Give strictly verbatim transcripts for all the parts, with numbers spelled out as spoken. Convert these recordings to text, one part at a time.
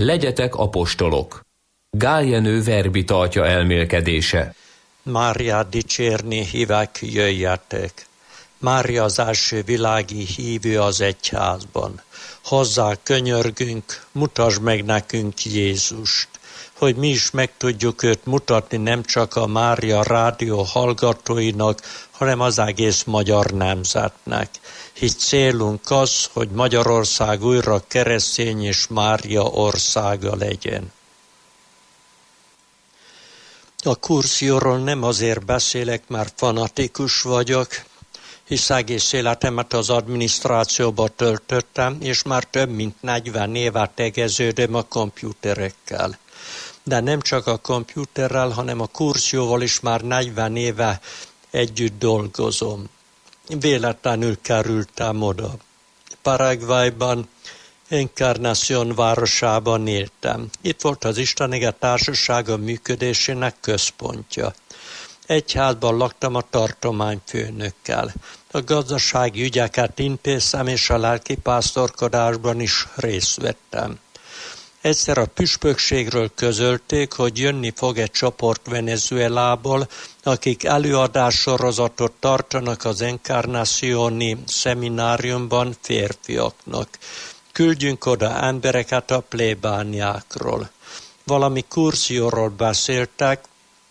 Legyetek apostolok. Gál Jenő verbi tartja elmélkedése. Máriát dicsérni hívek, jöjjetek. Mária az első világi hívő az egyházban. Hozzá könyörgünk, mutasd meg nekünk Jézust, hogy mi is meg tudjuk őt mutatni nem csak a Mária rádió hallgatóinak, hanem az egész magyar nemzetnek. Hisz célunk az, hogy Magyarország újra keresztény és Mária országa legyen. A kurzióról nem azért beszélek, mert fanatikus vagyok, hisz egész életemet az adminisztrációba töltöttem, és már több mint negyven éve tegeződöm a komputerekkel. De nem csak a komputerrel, hanem a kurzióval is már negyven éve együtt dolgozom. Véletlenül kerültem oda. Paraguayban, Encarnación városában éltem. Itt volt az Istenige Társasága működésének központja. Egy házban laktam a tartományfőnökkel. A gazdasági ügyeket intéztem, és a lelkipásztorkodásban is részt vettem. Egyszer a püspökségről közölték, hogy jönni fog egy csoport Venezuelából, akik előadássorozatot tartanak az Encarnacióni szemináriumban férfiaknak. Küldjünk oda embereket a plébániákról. Valami kurzióról beszéltek,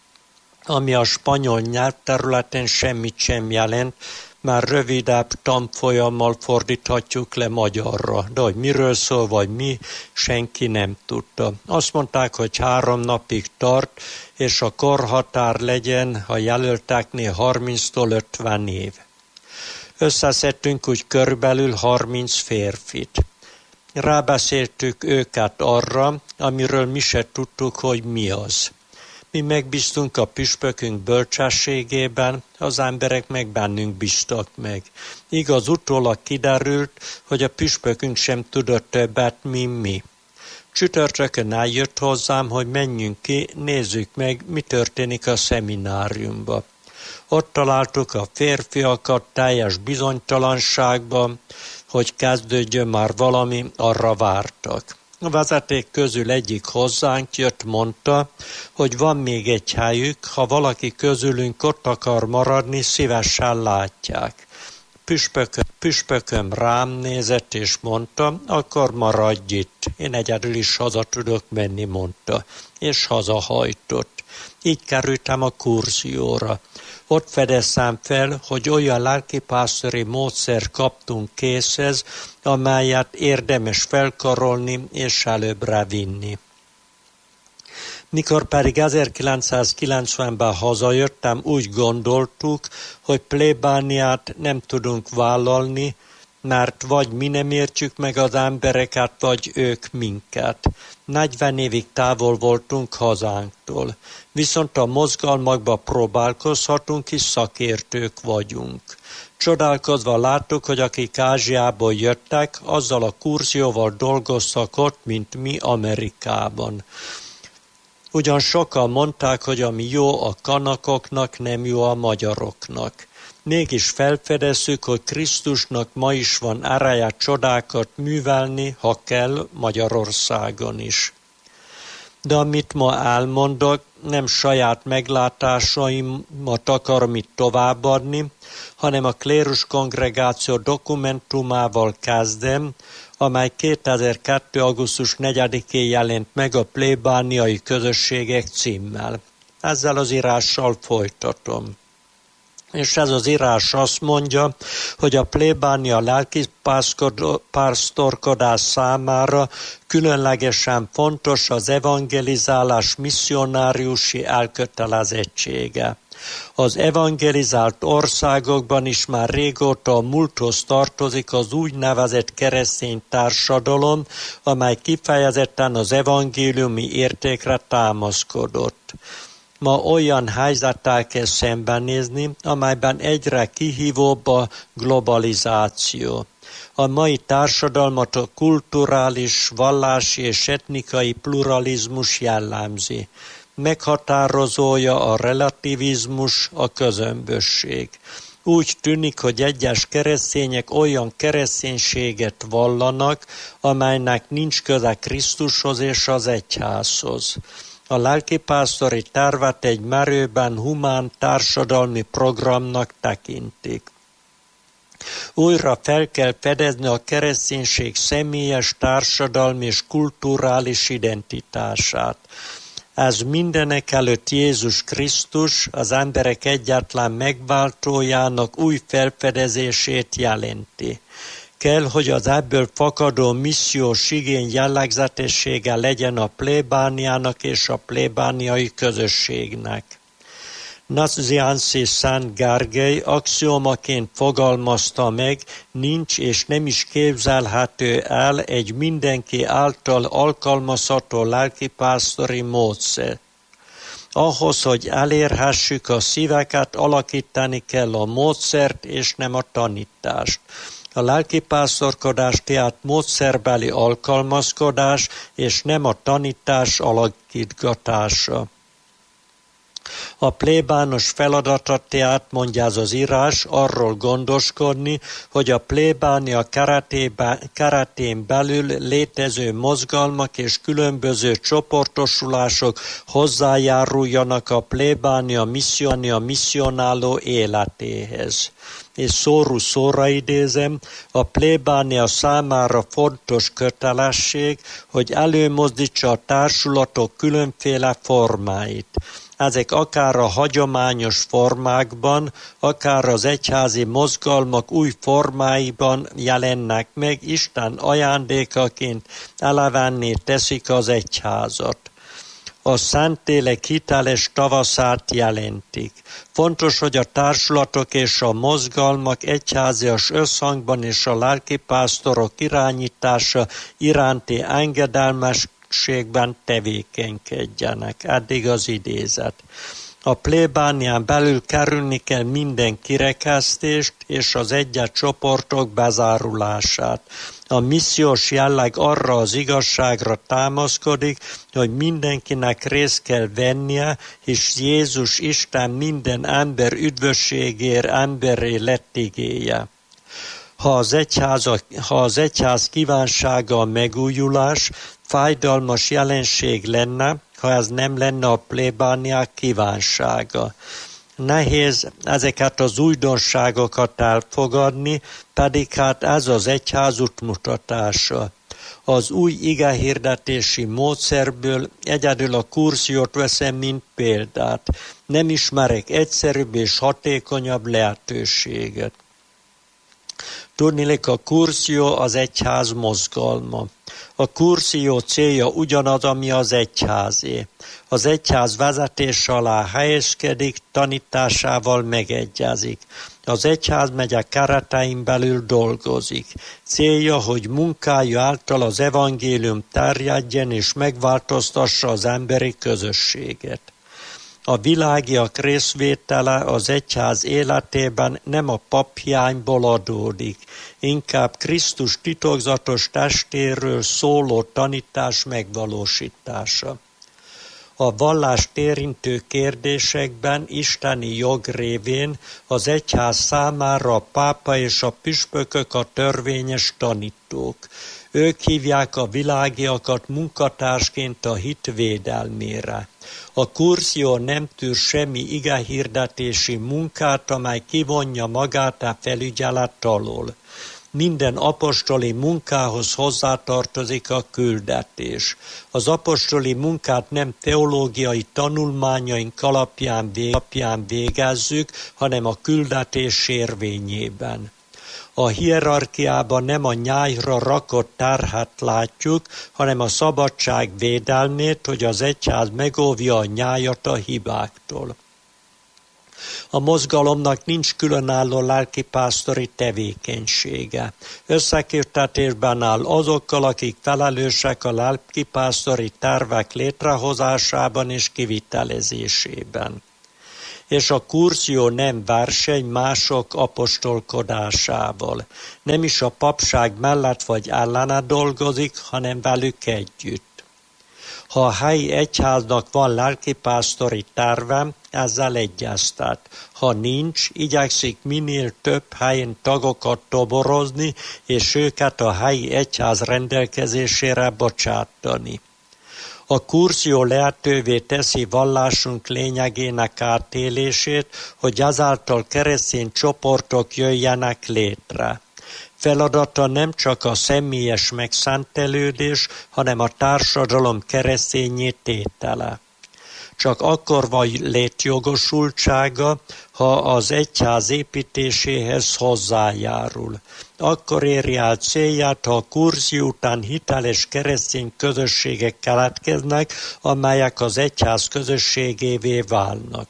ami a spanyol nyelvterületen semmit sem jelent, már rövidebb tanfolyammal fordíthatjuk le magyarra, de hogy miről szól, vagy mi, senki nem tudta. Azt mondták, hogy három napig tart, és a korhatár legyen a jelölteknél harminctól ötven év. Összeszedtünk úgy körülbelül harminc férfit. Rábeszéltük őket arra, amiről mi se tudtuk, hogy mi az. Mi megbíztunk a püspökünk bölcsességében, az emberek meg bennünk bíztak meg. Igaz, utólag kiderült, hogy a püspökünk sem tudott többet, mint mi. Csütörtökön eljött hozzám, hogy menjünk ki, nézzük meg, mi történik a szemináriumban. Ott találtuk a férfiakat teljes bizonytalanságban, hogy kezdődjön már valami, arra vártak. A vezeték közül egyik hozzánk jött, mondta, hogy van még egy helyük, ha valaki közülünk ott akar maradni, szívesen látják. Püspököm, püspököm rám nézett és mondta, akkor maradj itt. Én egyedül is haza tudok menni, mondta, és hazahajtott. Így kerültem a kurzióra. Ott fedeztem fel, hogy olyan lelkipásztori módszer kaptunk készhez, amelyet érdemes felkarolni és előbbre vinni. Mikor pedig ezerkilencszázkilencvenben hazajöttem, úgy gondoltuk, hogy plébániát nem tudunk vállalni, mert vagy mi nem értjük meg az embereket, vagy ők minket. negyven évig távol voltunk hazánktól, viszont a mozgalmakba próbálkozhatunk, és szakértők vagyunk. Csodálkozva láttuk, hogy akik Ázsiából jöttek, azzal a kurzióval dolgoztak ott, mint mi Amerikában. Ugyan sokan mondták, hogy ami jó a kanakoknak, nem jó a magyaroknak. Mégis felfedezzük, hogy Krisztusnak ma is van ereje csodákat művelni, ha kell, Magyarországon is. De amit ma elmondok, nem saját meglátásaimat akarom itt továbbadni, hanem a Klérus Kongregáció dokumentumával kezdem, amely kétezer-kettő. augusztus negyedikén jelent meg a plébániai közösségek címmel. Ezzel az írással folytatom. És ez az írás azt mondja, hogy a plébánia lelkipásztorkodás számára különlegesen fontos az evangelizálás misszionáriusi elkötelezettsége. Az evangelizált országokban is már régóta a múlthoz tartozik az úgynevezett keresztény társadalom, amely kifejezetten az evangéliumi értékre támaszkodott. Ma olyan helyzettel kell szembenézni, amelyben egyre kihívóbb a globalizáció. A mai társadalmat a kulturális, vallási és etnikai pluralizmus jellemzi. Meghatározója a relativizmus, a közömbösség. Úgy tűnik, hogy egyes keresztények olyan kereszténységet vallanak, amelynek nincs köze Krisztushoz és az egyházhoz. A lelkipásztori tervet egy merőben humán társadalmi programnak tekintik. Újra fel kell fedezni a kereszténység személyes, társadalmi és kulturális identitását. Ez mindenekelőtt Jézus Krisztus, az emberek egyetlen megváltójának új felfedezését jelenti. Kell, hogy az ebből fakadó missziós igény jellegzetessége legyen a plébániának és a plébániai közösségnek. Nazianzi Szent Gergely axiomaként fogalmazta meg, nincs és nem is képzelhető el egy mindenki által alkalmazható lelkipásztori módszer. Ahhoz, hogy elérhessük a szíveket, alakítani kell a módszert és nem a tanítást. A lelkipásztorkodás tehát módszerbeli alkalmazkodás és nem a tanítás alakítgatása. A plébános feladata tehát, mondja ez az írás, arról gondoskodni, hogy a plébánia keretén belül létező mozgalmak és különböző csoportosulások hozzájáruljanak a plébánia misszionia misszionáló életéhez. És szórú szóra idézem, a plébánia számára fontos kötelesség, hogy előmozdítsa a társulatok különféle formáit. Ezek akár a hagyományos formákban, akár az egyházi mozgalmak új formáiban jelennek meg, Isten ajándékaként elevenné teszik az egyházat. A Szentlélek hiteles tavaszát jelentik. Fontos, hogy a társulatok és a mozgalmak egyházias összhangban és a lelkipásztorok irányítása iránti engedelmességben tevékenykedjenek. Eddig az idézet. A plébánián belül kerülni kell minden kirekesztést és az egyes csoportok bezárulását. A missziós jelleg arra az igazságra támaszkodik, hogy mindenkinek részt kell vennie, és Jézus Isten minden ember üdvösségért emberré lett igéje. Ha az, egyház, ha az egyház kívánsága a megújulás, fájdalmas jelenség lenne, ha ez nem lenne a plébániák kívánsága. Nehéz ezeket az újdonságokat elfogadni, pedig hát ez az egyház útmutatása. Az új igehirdetési módszerből egyedül a kurziót veszem, mint példát. Nem ismerek egyszerűbb és hatékonyabb lehetőséget. Tudniillik, a kurzió az egyház mozgalma. A kurzió célja ugyanaz, ami az egyházé. Az egyház vezetés alá helyezkedik, tanításával megegyezik. Az egyházmegye keretein belül dolgozik. Célja, hogy munkája által az evangélium terjedjen és megváltoztassa az emberi közösséget. A világiak részvétele az egyház életében nem a paphiányból adódik, inkább Krisztus titokzatos testéről szóló tanítás megvalósítása. A vallást érintő kérdésekben isteni jog révén az egyház számára a pápa és a püspökök a törvényes tanítók. Ők hívják a világiakat munkatársként a hit védelmére. A kurzió nem tűr semmi igehirdetési munkát, amely kivonja magát a felügyelet alól. Minden apostoli munkához hozzátartozik a küldetés. Az apostoli munkát nem teológiai tanulmányaink alapján végezzük, hanem a küldetés érvényében. A hierarchiában nem a nyájra rakott terhet látjuk, hanem a szabadság védelmét, hogy az egyház megóvja a nyájat a hibáktól. A mozgalomnak nincs különálló lelkipásztori tevékenysége. Összeköttetésben áll azokkal, akik felelősek a lelkipásztori tervek létrehozásában és kivitelezésében. És a kurzió nem verseny mások apostolkodásával. Nem is a papság mellett vagy ellene dolgozik, hanem velük együtt. Ha a helyi egyháznak van lelkipásztori terve, ezzel egyeztet. Ha nincs, igyekszik minél több helyen tagokat toborozni, és őket a helyi egyház rendelkezésére bocsátani. A kurzió lehetővé teszi vallásunk lényegének átélését, hogy ezáltal keresztény csoportok jöjjenek létre. Feladata nem csak a személyes megszentelődés, hanem a társadalom keresztényé tétele. Csak akkor van létjogosultsága, ha az egyház építéséhez hozzájárul. Akkor éri el célját, ha a kurzió után hiteles keresztény közösségek keletkeznek, amelyek az egyház közösségévé válnak.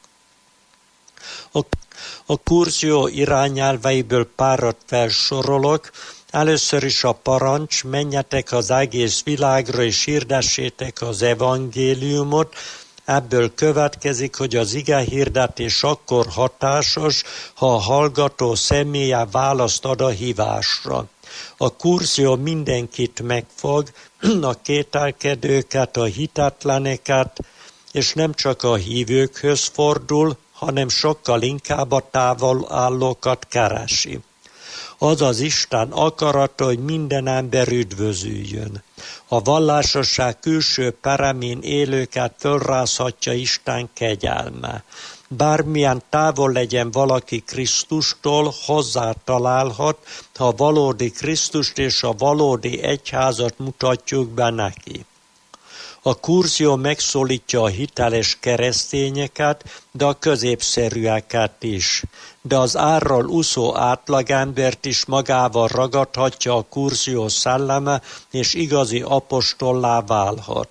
A, a kurzió irányelveiből párat felsorolok. Először is a parancs, menjetek az egész világra és hirdessétek az evangéliumot. Ebből következik, hogy az igehirdetés akkor hatásos, ha a hallgató személye választ ad a hívásra. A kurzió mindenkit megfog, a kételkedőket, a hitetleneket, és nem csak a hívőkhöz fordul, hanem sokkal inkább a távol állókat keresi. Az az Isten akarata, hogy minden ember üdvözüljön. A vallásosság külső peremén élőket fölrázhatja Isten kegyelme. Bármilyen távol legyen valaki Krisztustól, hozzá találhat, ha valódi Krisztust és a valódi egyházat mutatjuk be neki. A kurzió megszólítja a hiteles keresztényeket, de a középszerűeket is. De az árral úszó átlagembert is magával ragadhatja a kurzió szelleme, és igazi apostollá válhat.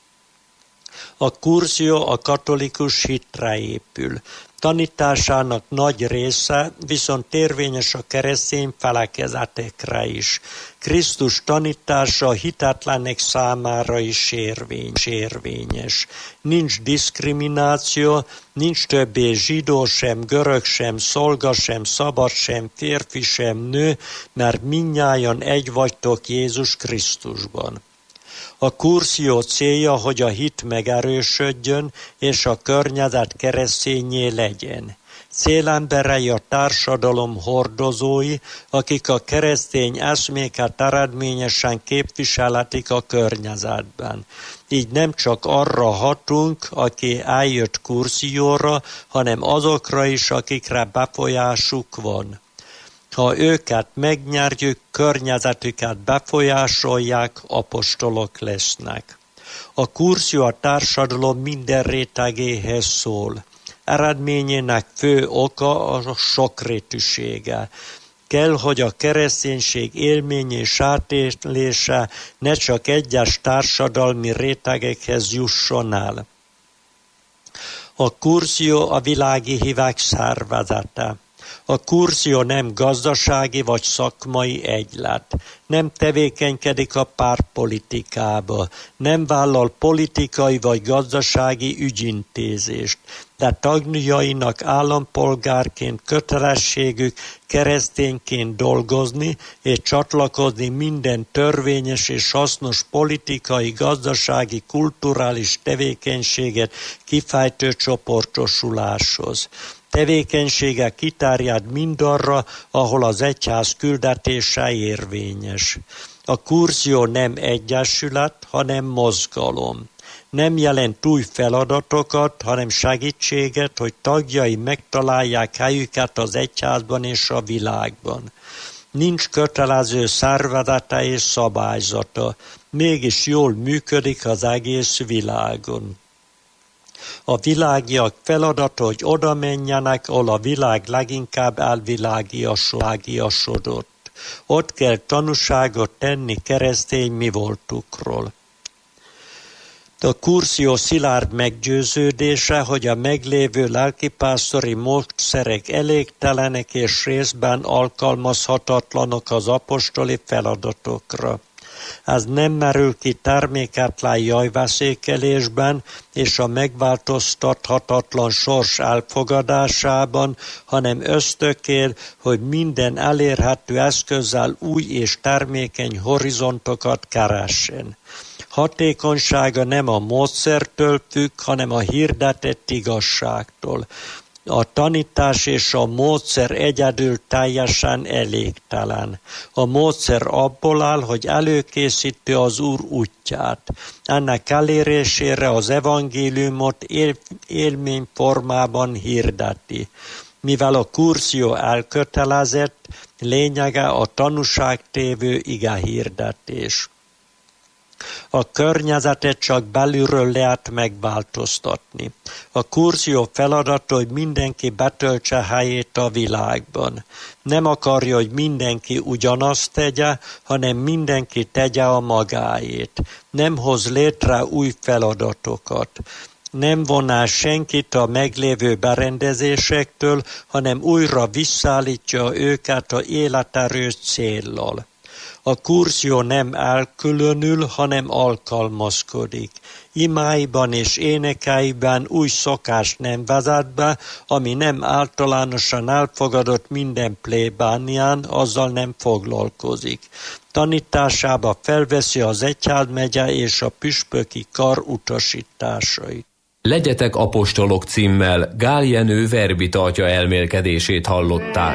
A kurzió a katolikus hitre épül. Tanításának nagy része viszont érvényes a keresztény felekezetekre is. Krisztus tanítása hitetlenek számára is érvényes. Nincs diszkrimináció, nincs többé zsidó sem, görög sem, szolga sem, szabad sem, férfi sem, nő, mert mindnyájan egy vagytok Jézus Krisztusban. A kurzió célja, hogy a hit megerősödjön, és a környezet keresztényé legyen. Célemberei a társadalom hordozói, akik a keresztény eszméket eredményesen képviseletik a környezetben. Így nem csak arra hatunk, aki eljött kurzióra, hanem azokra is, akikre befolyásuk van. Ha őket megnyerjük, környezetüket befolyásolják, apostolok lesznek. A kurzió a társadalom minden rétegéhez szól. Eredményének fő oka a sokrétűsége. Kell, hogy a kereszténység élmény és átélése ne csak egyes társadalmi rétegekhez jusson el. A kurzió a világi hívek szervezete. A kurzió nem gazdasági vagy szakmai egylet, nem tevékenykedik a pártpolitikába, nem vállal politikai vagy gazdasági ügyintézést, de tagjainak állampolgárként kötelességük keresztényként dolgozni és csatlakozni minden törvényes és hasznos politikai, gazdasági, kulturális tevékenységet kifejtő csoportosuláshoz. Tevékenysége kiterjed mindarra, ahol az egyház küldetése érvényes. A kurzió nem egyesület, hanem mozgalom. Nem jelent új feladatokat, hanem segítséget, hogy tagjai megtalálják helyüket az egyházban és a világban. Nincs kötelező szervezete és szabályzata, mégis jól működik az egész világon. A világiak feladata, hogy oda menjenek, ahol a világ leginkább elvilágiasodott. Ott kell tanúságot tenni keresztény mi voltukról. A kurzió szilárd meggyőződése, hogy a meglévő lelkipásztori módszerek elégtelenek és részben alkalmazhatatlanok az apostoli feladatokra. Ez nem merül ki terméketlen jajveszékelésben és a megváltoztathatatlan sors elfogadásában, hanem ösztökél, hogy minden elérhető eszközzel új és termékeny horizontokat keressen. Hatékonysága nem a módszertől függ, hanem a hirdetett igazságtól. A tanítás és a módszer egyedül teljesen elégtelen. A módszer abból áll, hogy előkészíti az Úr útját. Ennek elérésére az evangéliumot él, élményformában hirdeti. Mivel a kurzió elkötelezett, lényege a tanúságtévő ige hirdetés. A környezetet csak belülről lehet megváltoztatni. A kurzió feladata, hogy mindenki betöltse helyét a világban. Nem akarja, hogy mindenki ugyanazt tegye, hanem mindenki tegye a magáét. Nem hoz létre új feladatokat. Nem von el senkit a meglévő berendezésektől, hanem újra visszaállítja őket az életerős céllal. A kurzió nem elkülönül, hanem alkalmazkodik. Imáiban és énekeiben új szokást nem vezet be, ami nem általánosan elfogadott minden plébánián, azzal nem foglalkozik. Tanításába felveszi az egyházmegye és a püspöki kar utasításait. Legyetek apostolok címmel Gál Jenő verbitartja elmélkedését hallották.